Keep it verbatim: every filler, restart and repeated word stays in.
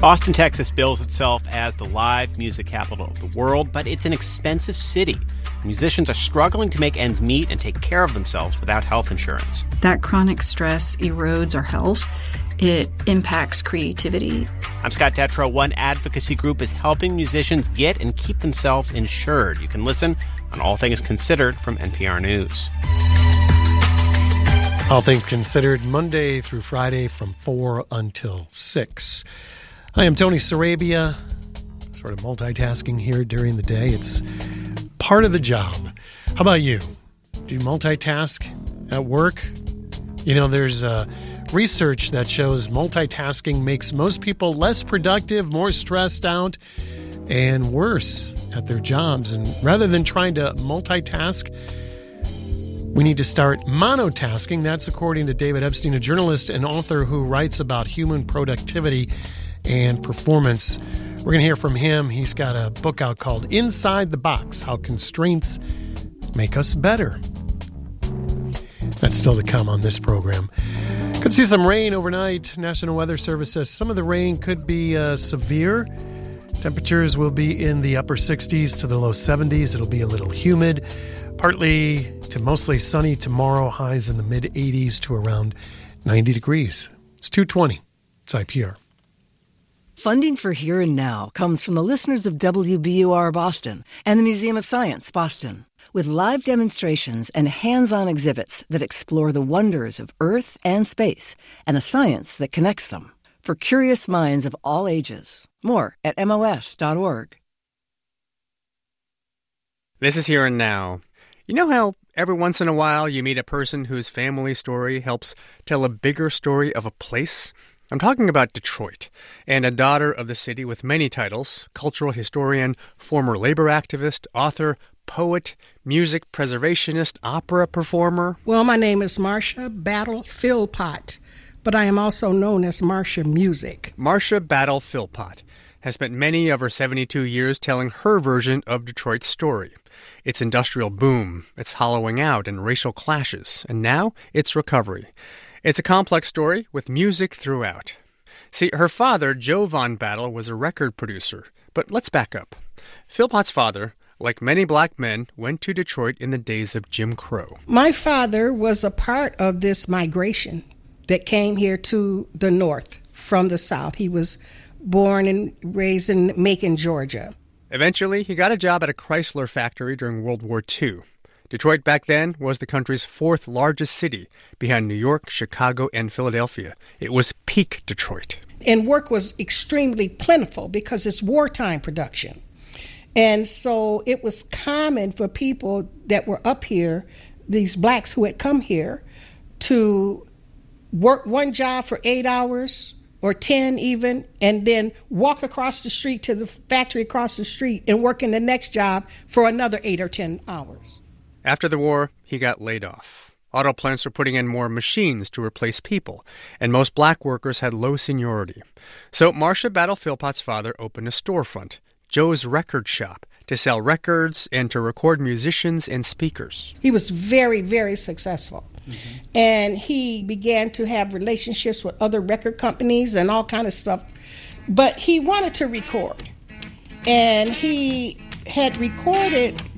Austin, Texas bills itself as the live music capital of the world, but it's an expensive city. Musicians are struggling to make ends meet and take care of themselves without health insurance. That chronic stress erodes our health. It impacts creativity. I'm Scott Detrow. One advocacy group is helping musicians get and keep themselves insured. You can listen on All Things Considered from N P R News. All Things Considered, Monday through Friday from four until six. I am Tony Sarabia, sort of multitasking here during the day. It's part of the job. How about you? Do you multitask at work? You know, there's uh, research that shows multitasking makes most people less productive, more stressed out, and worse at their jobs. And rather than trying to multitask, we need to start monotasking. That's according to David Epstein, a journalist and author who writes about human productivity and performance. We're going to hear from him. He's got a book out called Inside the Box, How Constraints Make Us Better. That's still to come on this program. Could see some rain overnight. National Weather Service says some of the rain could be uh, severe. Temperatures will be in the upper sixties to the low seventies. It'll be a little humid. Partly to mostly sunny tomorrow. Highs in the mid-eighties to around ninety degrees. It's two twenty. It's I P R. Funding for Here and Now comes from the listeners of W B U R Boston and the Museum of Science, Boston, with live demonstrations and hands-on exhibits that explore the wonders of Earth and space and the science that connects them. For curious minds of all ages. More at M O S dot org. This is Here and Now. You know how every once in a while you meet a person whose family story helps tell a bigger story of a place? I'm talking about Detroit, and a daughter of the city with many titles: cultural historian, former labor activist, author, poet, music preservationist, opera performer. Well, my name is Marcia Battle Philpott, but I am also known as Marcia Music. Marcia Battle Philpott has spent many of her seventy-two years telling her version of Detroit's story. Its industrial boom, its hollowing out and racial clashes, and now its recovery. It's a complex story with music throughout. See, her father, Joe Von Battle, was a record producer. But let's back up. Philpott's father, like many black men, went to Detroit in the days of Jim Crow. My father was a part of this migration that came here to the north from the south. He was born and raised in Macon, Georgia. Eventually, he got a job at a Chrysler factory during World War Two. Detroit back then was the country's fourth largest city, behind New York, Chicago, and Philadelphia. It was peak Detroit. And work was extremely plentiful because it's wartime production. And so it was common for people that were up here, these blacks who had come here, to work one job for eight hours or ten even, and then walk across the street to the factory across the street and work in the next job for another eight or ten hours. After the war, he got laid off. Auto plants were putting in more machines to replace people, and most black workers had low seniority. So Marcia Battle Philpott's father opened a storefront, Joe's Record Shop, to sell records and to record musicians and speakers. He was very, very successful. Mm-hmm. And he began to have relationships with other record companies and all kind of stuff. But he wanted to record. And he had recorded